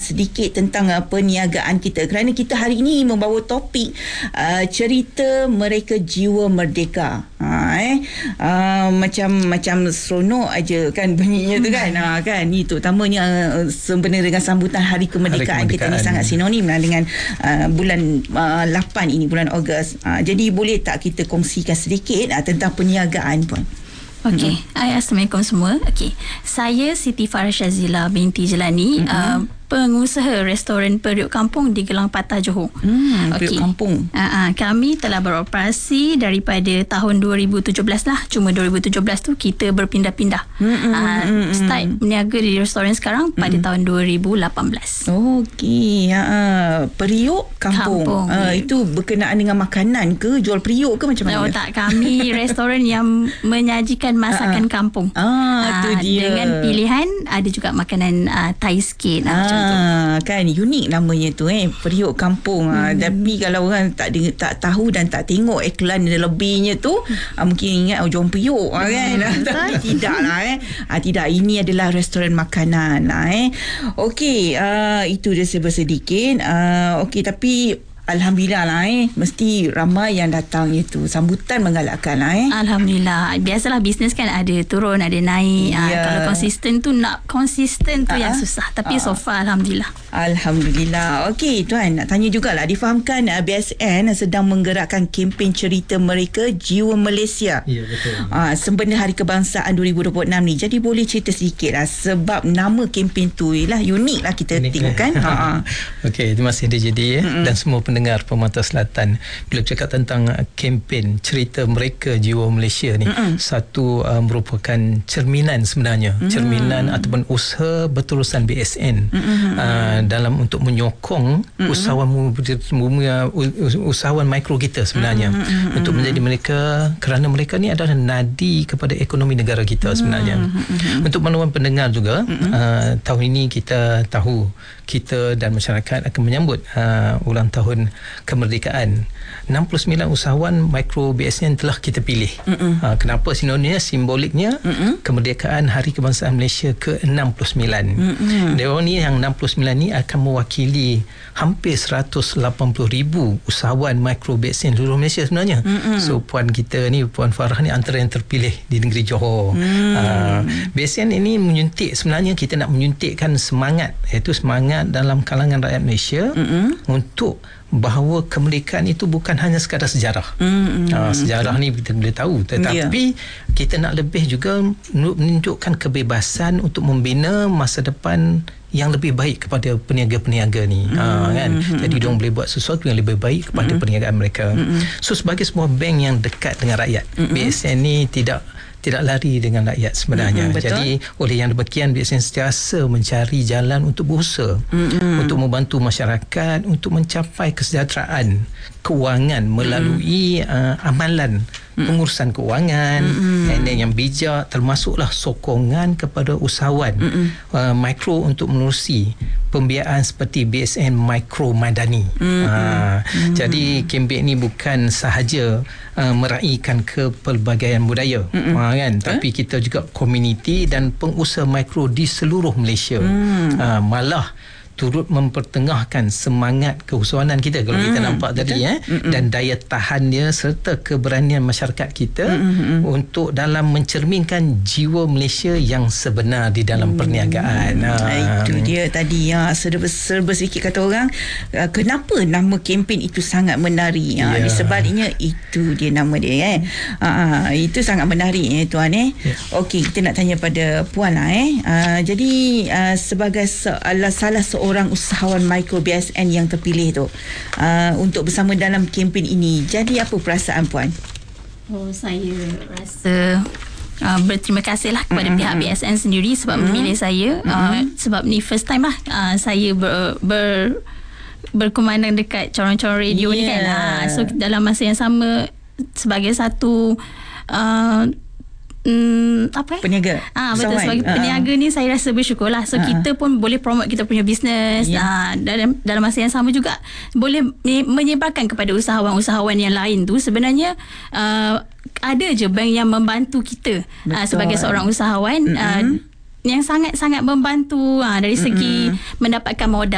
sedikit tentang perniagaan kita, kerana kita hari ini membawa topik cerita mereka jiwa merdeka. Macam seronok aja kan bunyinya tu kan. Kan itu utamanya sempena dengan sambutan Hari Kemerdekaan. Kita ni sangat sinonim dengan bulan 8 ini, bulan Ogos. Jadi boleh tak kita kongsikan sedikit tentang perniagaan pun? Okey, Assalamualaikum semua. Okey, saya Siti Farah Shazila binti Jelani, pengusaha restoran Periuk Kampung di Gelang Patah, Johor. Periuk Kampung. Kami telah beroperasi daripada tahun 2017 lah. Cuma 2017 tu kita berpindah-pindah. Start berniaga di restoran sekarang pada tahun 2018. Okey, Periuk Kampung. Itu berkenaan dengan makanan ke? Jual periuk ke macam mana? Tak, kami restoran yang menyajikan masakan kampung. Tu dia. Dengan pilihan ada juga makanan Thai sikit macam tu. Kan unik namanya tu, Periuk Kampung. Tapi kalau orang tak tahu dan tak tengok iklan lebihnya tu, mungkin ingat jual periuk kan. Tapi tidaklah tidak, ini adalah restoran makanan. Okey, itu dia sedikit. Okey, tapi alhamdulillah lah, mesti ramai yang datang itu. Sambutan menggalakkan lah. Alhamdulillah. Biasalah bisnes kan ada turun, ada naik. Kalau konsisten tu, nak konsisten tu yang susah. Tapi so far alhamdulillah. Alhamdulillah. Okey tuan, nak tanya jugalah, difahamkan BSN sedang menggerakkan kempen cerita mereka jiwa Malaysia. Ya, betul. Sempena Hari Kebangsaan 2026 ni. Jadi boleh cerita sedikit lah, sebab nama kempen tu ialah unik lah kita tengok kan. Okey, terima kasih DJD dan semua pendengar Permata Selatan. Bila bercakap tentang kempen cerita mereka jiwa Malaysia ni, satu merupakan cerminan sebenarnya, cerminan ataupun usaha berterusan BSN dalam untuk menyokong usahawan mikro kita sebenarnya, untuk menjadi mereka, kerana mereka ni adalah nadi kepada ekonomi negara kita sebenarnya. Untuk makluman pendengar juga, tahun ini kita tahu kita dan masyarakat akan menyambut ulang tahun kemerdekaan. 69 usahawan mikro BSN telah kita pilih. Kenapa sinonimnya, simboliknya kemerdekaan Hari Kebangsaan Malaysia ke-69. Mereka ni yang 69 ni akan mewakili hampir 180,000 usahawan mikro BSN seluruh Malaysia sebenarnya. So puan kita ni, Puan Farah ni antara yang terpilih di negeri Johor. BSN ini menyuntik, sebenarnya kita nak menyuntikkan semangat, iaitu semangat dalam kalangan rakyat Malaysia untuk bahawa kemerdekaan itu bukan hanya sekadar sejarah. Sejarah ni kita boleh tahu, tetapi kita nak lebih juga menunjukkan kebebasan untuk membina masa depan yang lebih baik kepada peniaga-peniaga ni. Kan? Jadi diorang boleh buat sesuatu yang lebih baik kepada perniagaan mereka. So sebagai sebuah bank yang dekat dengan rakyat, BSN ni tidak lari dengan rakyat sebenarnya. Jadi oleh yang demikian, BSN sentiasa mencari jalan untuk berusaha, untuk membantu masyarakat untuk mencapai kesejahteraan kewangan melalui amalan pengurusan kewangan yang bijak, termasuklah sokongan kepada usahawan mikro untuk menerusi pembiayaan seperti BSN Mikro Madani. Jadi kempen ini bukan sahaja meraihkan kepelbagaian budaya, kan, tapi kita juga komuniti dan pengusaha mikro di seluruh Malaysia. Malah turut mempertengahkan semangat keusahawanan kita, kalau kita nampak tadi, dan daya tahan dia serta keberanian masyarakat kita untuk dalam mencerminkan jiwa Malaysia yang sebenar di dalam perniagaan. Itu dia tadi, serba sedikit kata orang, kenapa nama kempen itu sangat menarik. Sebaliknya itu dia nama dia. Itu sangat menarik tuan. Okey, kita nak tanya pada puan lah. Jadi sebagai salah seorang usahawan mikro BSN yang terpilih tu, untuk bersama dalam kempen ini, jadi apa perasaan puan? Saya rasa berterima kasih lah kepada pihak BSN sendiri sebab memilih saya. Sebab ni first time lah saya berkumandang dekat corong-corong radio ni kan. So dalam masa yang sama, sebagai satu peniaga, betul, sebagai peniaga ni saya rasa bersyukur lah. So kita pun boleh promote kita punya bisnes, dalam masa yang sama juga boleh menyebarkan kepada usahawan-usahawan yang lain tu. Sebenarnya ada je bank yang membantu kita sebagai seorang usahawan, yang sangat-sangat membantu dari segi mendapatkan modal.